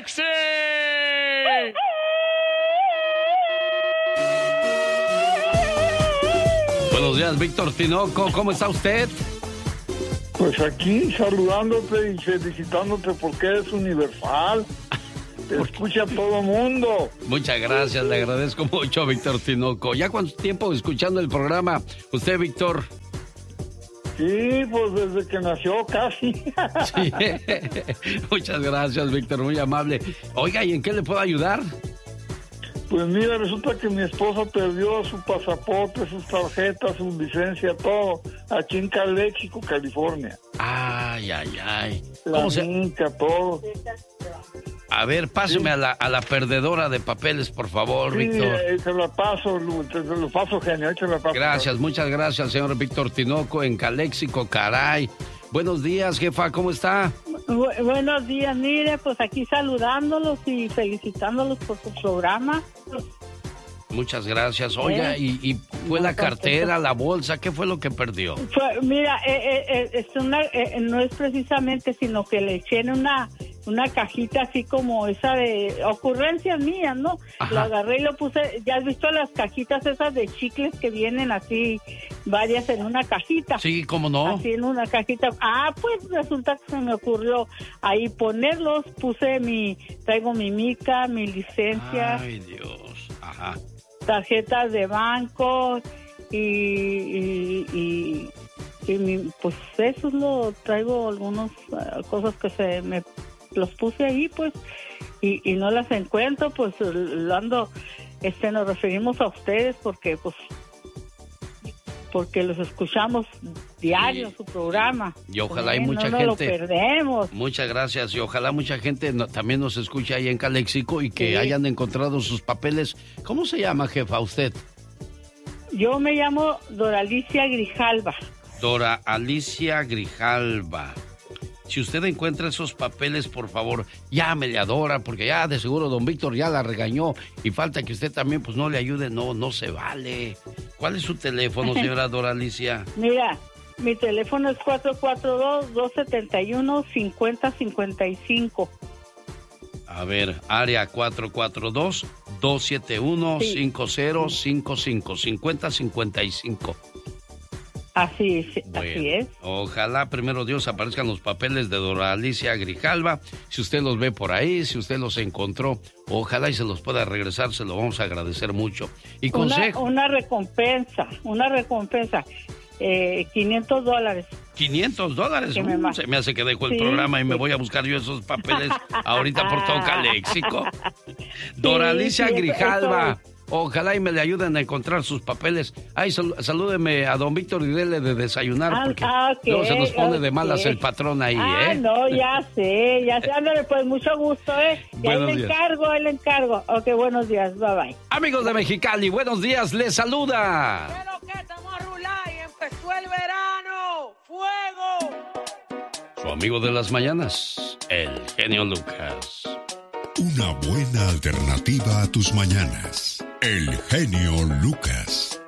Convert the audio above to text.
sexy. Buenos días, Víctor Tinoco, ¿cómo está usted? Pues aquí saludándote y felicitándote porque eres universal. Te escucha todo mundo. Muchas gracias, le agradezco mucho, Víctor Tinoco. ¿Ya cuánto tiempo escuchando el programa usted, Víctor? Sí, pues desde que nació casi. Sí. Muchas gracias, Víctor, muy amable. Oiga, ¿y en qué le puedo ayudar? Pues mira, resulta que mi esposa perdió su pasaporte, sus tarjetas, su licencia, todo, aquí en Calexico, California. Ay. La finca, todo. A ver, páseme a la perdedora de papeles, por favor, Sí, Víctor. te lo paso, genio, te lo paso. Gracias, muchas gracias, señor Víctor Tinoco, en Calexico, caray. Buenos días, jefa, ¿cómo está? Buenos días, mire, pues aquí saludándolos y felicitándolos por su programa. Muchas gracias. Oiga, ¿y fue la cartera, la bolsa? ¿Qué fue lo que perdió? Mira, no es precisamente, sino que le eché en una cajita así como esa de ocurrencias mías, ¿no? Ajá. Lo agarré y lo puse. ¿Ya has visto las cajitas esas de chicles que vienen así, varias en una cajita? Sí, ¿cómo no? Así en una cajita. Pues resulta que se me ocurrió ahí ponerlos. Traigo mi mica, mi licencia. Ay, Dios. Ajá. Tarjetas de banco y pues eso es traigo algunas cosas que los puse ahí, pues, y no las encuentro, pues, nos referimos a ustedes porque los escuchamos diario, sí, su programa. Y ojalá hay mucha gente. No lo perdemos. Muchas gracias, y ojalá mucha gente también nos escuche ahí en Calexico y que hayan encontrado sus papeles. ¿Cómo se llama, jefa, usted? Yo me llamo Dora Alicia Grijalva. Dora Alicia Grijalva. Si usted encuentra esos papeles, por favor, llámele a Dora, porque ya de seguro don Víctor ya la regañó y falta que usted también pues no le ayude, no se vale. ¿Cuál es su teléfono, señora Dora Alicia? Mira, mi teléfono es 442-271-5055. A ver, área 442-271-5055, 5055. Así es, bueno, así es. Ojalá, primero Dios, aparezcan los papeles de Dora Alicia Grijalva. Si usted los ve por ahí, si usted los encontró, ojalá y se los pueda regresar, se lo vamos a agradecer mucho. Y consejo. Una recompensa. $500. $500. Se me hace que dejo el programa y me voy a buscar yo esos papeles ahorita por todo Calexico. Dora Alicia Grijalva. Ojalá y me le ayuden a encontrar sus papeles. Ay, salúdeme a don Víctor y dele de desayunar, porque luego se nos pone de malas el patrón ahí, ¿eh? No, ya sé. Ándale, pues, mucho gusto, ¿eh? Y ahí le encargo. Ok, buenos días, bye. Amigos de Mexicali, buenos días, les saluda. Pero que estamos a rular y empezó el verano. ¡Fuego! Su amigo de las mañanas, el genio Lucas. Una buena alternativa a tus mañanas. El genio Lucas.